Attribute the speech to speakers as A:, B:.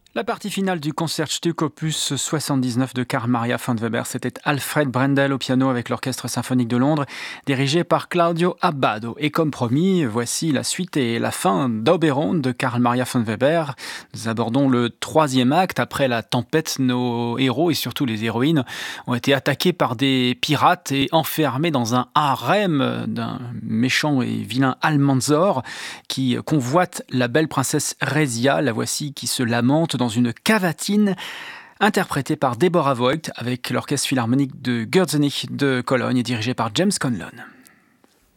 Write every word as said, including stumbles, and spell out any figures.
A: La partie finale du Concertstück opus soixante-dix-neuf de Carl Maria von Weber, c'était Alfred Brendel au piano avec l'Orchestre symphonique de Londres, dirigé par Claudio Abbado. Et comme promis, voici la suite et la fin d'Oberon de Carl Maria von Weber. Nous abordons le troisième acte. Après la tempête, nos héros et surtout les héroïnes ont été attaqués par des pirates et enfermés dans un harem d'un méchant et vilain Almanzor qui convoite la belle princesse Rezia. La voici qui se lamente dans une cavatine, interprétée par Deborah Voigt avec l'Orchestre philharmonique de Gürzenich de Cologne et dirigé par James Conlon.